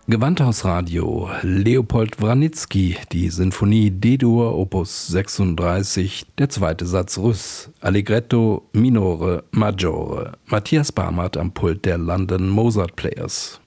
Gewandhausradio, Leopold Wranitzky, die Sinfonie D-Dur, Opus 36, der zweite Satz Russ, Allegretto Minore Maggiore, Matthias Barmert am Pult der London Mozart Players.